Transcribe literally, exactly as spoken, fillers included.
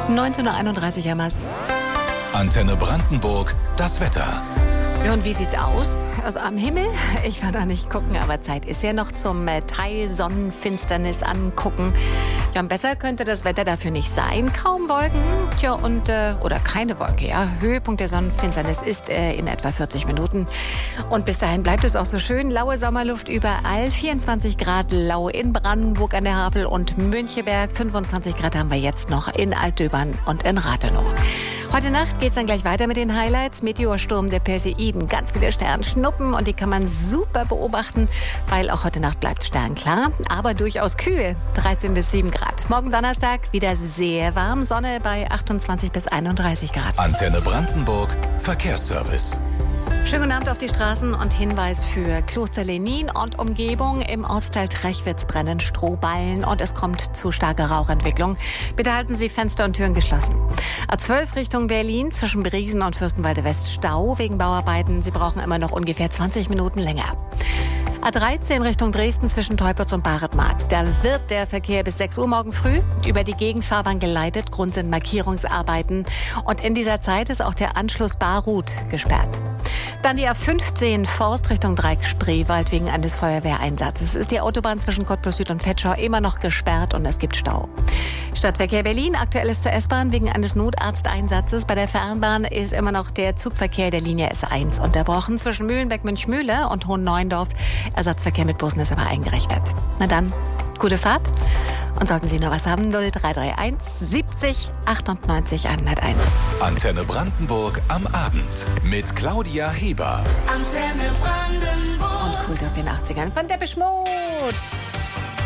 neunzehn Uhr einunddreißig, Hermas. Antenne Brandenburg, das Wetter. Ja, und wie sieht's aus? Also am Himmel? Ich war da nicht gucken, aber Zeit ist ja noch zum äh, Teil Sonnenfinsternis angucken. Ja, und besser könnte das Wetter dafür nicht sein. Kaum Wolken, tja, und, äh, oder keine Wolke, ja. Höhepunkt der Sonnenfinsternis ist äh, in etwa vierzig Minuten. Und bis dahin bleibt es auch so schön. Laue Sommerluft überall. vierundzwanzig Grad lau in Brandenburg an der Havel und Müncheberg. fünfundzwanzig Grad haben wir jetzt noch in Altdöbern und in Rathenow. Heute Nacht geht's dann gleich weiter mit den Highlights. Meteorsturm der Perseiden. Ganz viele Sternschnuppen und die kann man super beobachten, weil auch heute Nacht bleibt sternklar, aber durchaus kühl. dreizehn bis sieben Grad. Morgen Donnerstag wieder sehr warm. Sonne bei achtundzwanzig bis einunddreißig Grad. Antenne Brandenburg, Verkehrsservice. Schönen guten Abend auf die Straßen und Hinweis für Kloster Lenin und Umgebung. Im Ortsteil Trechwitz brennen Strohballen und es kommt zu starker Rauchentwicklung. Bitte halten Sie Fenster und Türen geschlossen. A zwölf Richtung Berlin zwischen Briesen und Fürstenwalde West Stau wegen Bauarbeiten. Sie brauchen immer noch ungefähr zwanzig Minuten länger. A dreizehn Richtung Dresden zwischen Teupitz und Baretmark. Da wird der Verkehr bis sechs Uhr morgen früh über die Gegenfahrbahn geleitet. Grund sind Markierungsarbeiten. Und in dieser Zeit ist auch der Anschluss Barruth gesperrt. Dann die A fünfzehn Forst Richtung Dreieck-Spreewald wegen eines Feuerwehreinsatzes. Ist die Autobahn zwischen Cottbus Süd und Vetschau immer noch gesperrt und es gibt Stau. Stadtverkehr Berlin, aktuell ist zur S-Bahn wegen eines Notarzteinsatzes. Bei der Fernbahn ist immer noch der Zugverkehr der Linie S eins unterbrochen. Zwischen Mühlenbeck-Münchmühle und Hohenneuendorf. Ersatzverkehr mit Bussen ist aber eingerichtet. Na dann, gute Fahrt. Und sollten Sie noch was haben, null drei drei eins siebzig achtundneunzig hunderteins. Antenne Brandenburg am Abend mit Claudia Heber. Antenne Brandenburg. Und Kult aus den achtzigern von Depeche Mode.